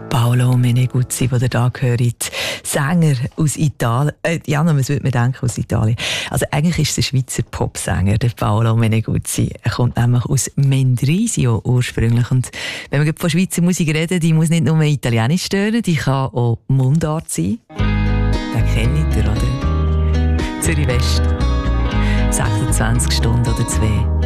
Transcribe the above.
Paolo Meneguzzi, den ihr hier hört. Sänger aus Italien. Ja, was würde man denken aus Italien? Also eigentlich ist es ein Schweizer Popsänger, der Paolo Meneguzzi. Er kommt nämlich aus Mendrisio ursprünglich. Und wenn wir von Schweizer Musik reden, die muss nicht nur italienisch stören, die kann auch Mundart sein. Den kennt ihr, oder? Zürich West. 26 Stunden oder 2.